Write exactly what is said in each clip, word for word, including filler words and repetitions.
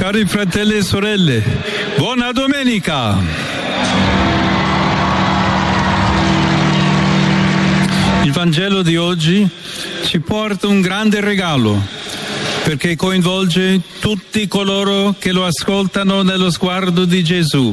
Cari fratelli e sorelle, buona domenica! Il Vangelo di oggi ci porta un grande regalo, perché coinvolge tutti coloro che lo ascoltano nello sguardo di Gesù.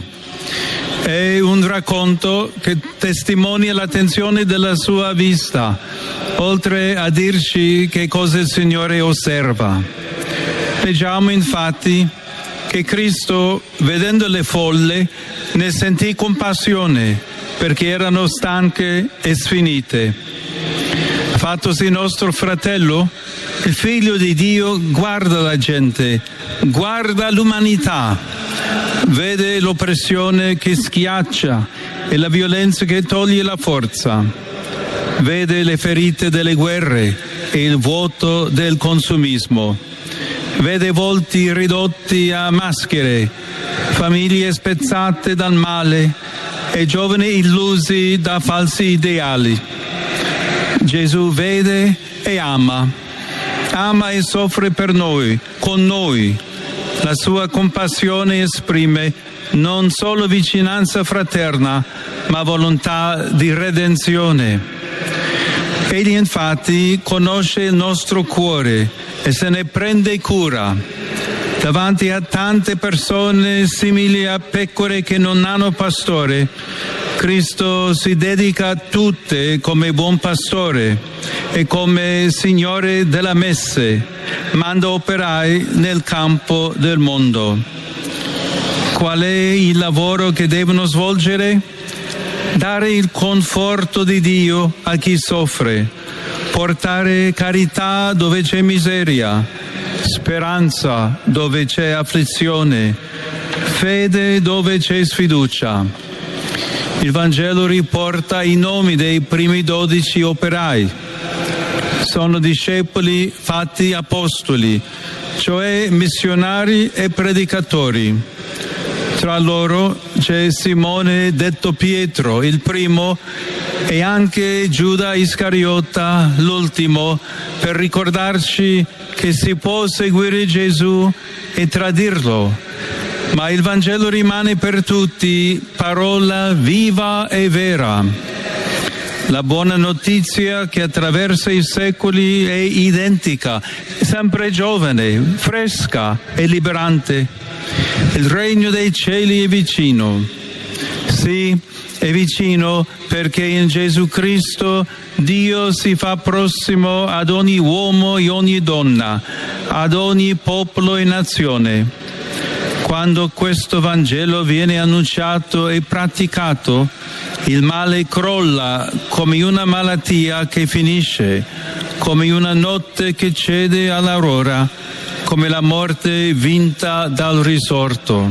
È un racconto che testimonia l'attenzione della sua vista, oltre a dirci che cosa il Signore osserva. Leggiamo infatti che Cristo, vedendo le folle, ne sentì compassione perché erano stanche e sfinite. Fattosi nostro fratello, il Figlio di Dio guarda la gente, guarda l'umanità, vede l'oppressione che schiaccia e la violenza che toglie la forza, vede le ferite delle guerre e il vuoto del consumismo, vede volti ridotti a maschere, famiglie spezzate dal male e giovani illusi da falsi ideali. Gesù vede e ama, ama e soffre per noi, con noi. La sua compassione esprime non solo vicinanza fraterna, ma volontà di redenzione. Egli infatti conosce il nostro cuore e se ne prende cura. Davanti a tante persone simili a pecore che non hanno pastore, Cristo si dedica a tutte come buon pastore e come Signore della messe, manda operai nel campo del mondo. Qual è il lavoro che devono svolgere? Dare il conforto di Dio a chi soffre, portare carità dove c'è miseria, speranza dove c'è afflizione, fede dove c'è sfiducia. Il Vangelo riporta i nomi dei primi dodici operai. Sono discepoli fatti apostoli, cioè missionari e predicatori. Tra loro c'è Simone detto Pietro, il primo, e anche Giuda Iscariota, l'ultimo, per ricordarci che si può seguire Gesù e tradirlo. Ma il Vangelo rimane per tutti parola viva e vera. La buona notizia che attraversa i secoli è identica, sempre giovane, fresca e liberante. Il regno dei cieli è vicino. Sì, è vicino perché in Gesù Cristo Dio si fa prossimo ad ogni uomo e ogni donna, ad ogni popolo e nazione. Quando questo Vangelo viene annunciato e praticato, il male crolla come una malattia che finisce, come una notte che cede all'aurora, come la morte vinta dal risorto.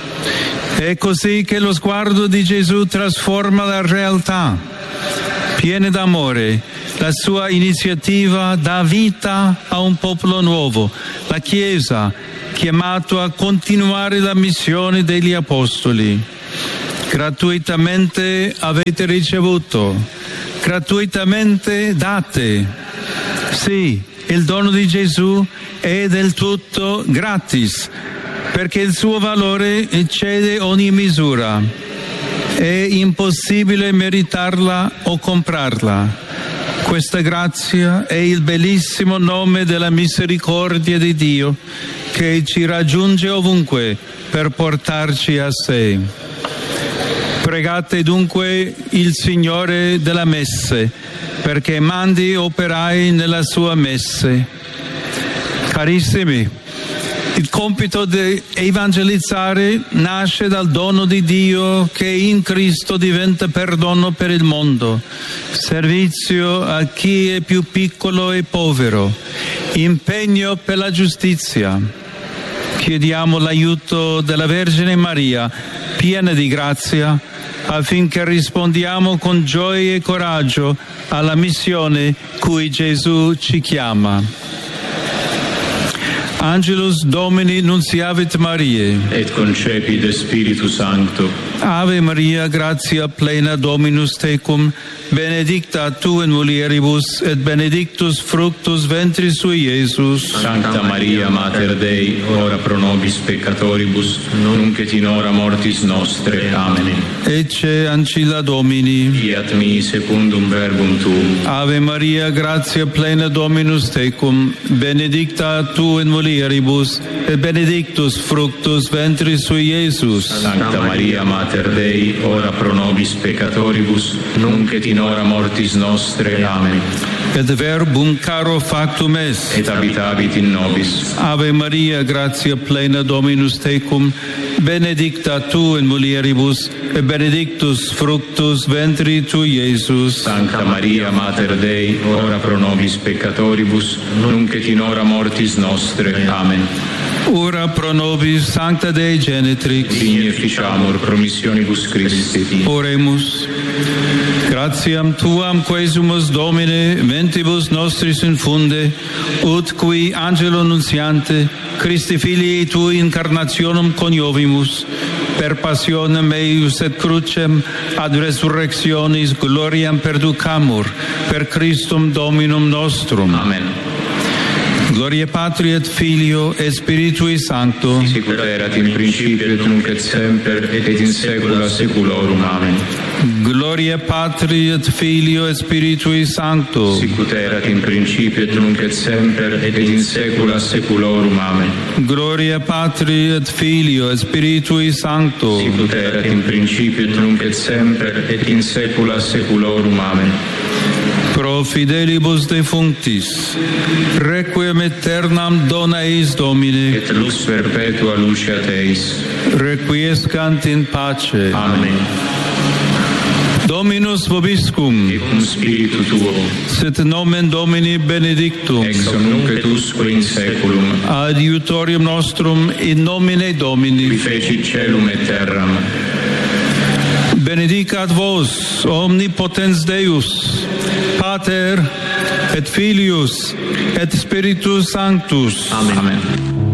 È così che lo sguardo di Gesù trasforma la realtà. Piena d'amore, la sua iniziativa dà vita a un popolo nuovo, la Chiesa, chiamato a continuare la missione degli Apostoli. Gratuitamente avete ricevuto, gratuitamente date. Sì, il dono di Gesù è del tutto gratis, perché il suo valore eccede ogni misura. È impossibile meritarla o comprarla. Questa grazia è il bellissimo nome della misericordia di Dio che ci raggiunge ovunque per portarci a sé. Pregate dunque il Signore della messe perché mandi operai nella sua messe. Carissimi, il compito di evangelizzare nasce dal dono di Dio che in Cristo diventa perdono per il mondo, servizio a chi è più piccolo e povero, impegno per la giustizia. Chiediamo l'aiuto della Vergine Maria, piena di grazia, affinché rispondiamo con gioia e coraggio alla missione cui Gesù ci chiama. Angelus Domini nunciavit Mariae. Et concepit de Spiritu Sancto. Ave Maria, gratia plena Dominus tecum, benedicta tu in mulieribus, et benedictus fructus ventris sui, Iesus. Sancta Maria, Mater Dei, ora pro nobis peccatoribus, nunc et in hora mortis nostre. Amen. Ecce ancilla Domini. Fiat mi secundum verbum tuum. Ave Maria, gratia plena Dominus tecum, benedicta tu in mulieribus, et benedictus fructus ventris sui, Iesus. Sancta Maria, Mater Dei, ora pro nobis peccatoribus, nunc et in hora mortis nostre. Amen. Et verbum caro factum est. Et habitabit in nobis. Ave Maria, gratia plena Dominus tecum, benedicta tu in mulieribus, et benedictus fructus ventri tui, Iesus. Sancta Maria, Mater Dei, ora pro nobis peccatoribus, nunc et in hora mortis nostre. Amen. Ora pro nobis Sancta Dei Genitrix. Digne ficiamur promissionibus Christi. Oremus. Gratiam tuam quesumus Domine mentibus nostris infunde, ut qui angelo nunciante Christi filii tui incarnationem coniovimus, per passionem eius et crucem ad resurrectionis gloriam perducamur, per Christum Dominum nostrum. Amen. Gloria Patri et Filio et Spiritui Sancto. Sicut erat in principio et nunc et semper et in saecula saeculorum. Amen. Gloria Patri et Filio et Spiritui Sancto. Sicut erat in principio et nunc et semper et in saecula saeculorum. Amen. Gloria Patri et Filio et Spiritui Sancto. Sicut erat in principio et nunc et semper et in saecula saeculorum. Amen. Pro fidelibus defunctis, requiem aeternam dona eis Domine, et lux perpetua luceat eis. requiescant in pace. Amen. Dominus vobiscum, Et cum spiritu tuo, sit nomen Domini benedictum, ex hoc nunc et usque in saeculum, adiutorium nostrum in nomine Domini. qui fecit caelum et terram. Benedicat vos, omnipotens Deus, Pater et Filius et Spiritus Sanctus. Amen. Amen.